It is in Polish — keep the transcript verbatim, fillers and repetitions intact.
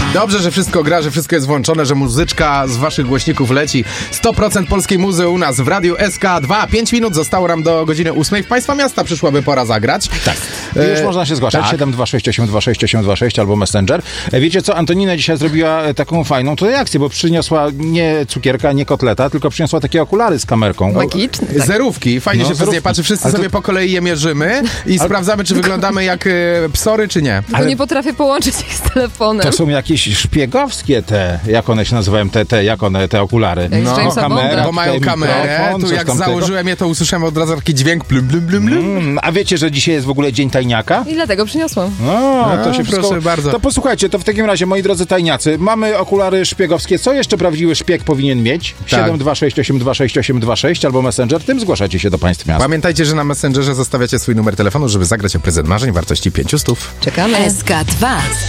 Dobrze, że wszystko gra, że wszystko jest włączone, że muzyczka z waszych głośników leci. sto procent polskiej muzy u nas w Radiu S K dva. pięć minut zostało nam do godziny ósmej. W państwa miasta przyszłaby pora zagrać. Tak. I już e, można się zgłaszać. Tak. siedem dwa sześć osiem dwa sześć osiem dwa sześć albo Messenger. E, wiecie co? Antonina dzisiaj zrobiła taką fajną tutaj akcję, bo przyniosła nie cukierka, nie kotleta, tylko przyniosła takie okulary z kamerką. Magiczne. Tak. Zerówki. Fajnie no, się przez nie patrzy. Wszyscy ale sobie to... po kolei je mierzymy i ale... sprawdzamy, czy wyglądamy jak e, psory, czy nie. Tylko ale... nie potrafię połączyć ich z telefonem. To są jakieś szpiegowskie te, jak one się nazywają, te, te jak one, te okulary. No, kamera, bo mają kamerę. Tu jak założyłem tego. je, to usłyszałem od razu taki dźwięk plum, plum, plum, plum. Mm, a wiecie, że dzisiaj jest w ogóle Dzień Tajniaka? I dlatego przyniosłam. No, no to się proszę wszystko... bardzo. To posłuchajcie, to w takim razie, moi drodzy tajniacy, mamy okulary szpiegowskie. Co jeszcze prawdziwy szpieg powinien mieć? Tak. siedem dwa sześć osiem dwa sześć osiem dwa sześć albo Messenger. Tym zgłaszacie się do państw miasta. Pamiętajcie, że na Messengerze zostawiacie swój numer telefonu, żeby zagrać o prezent marzeń wartości pięciu stów. Czekamy. S K dva.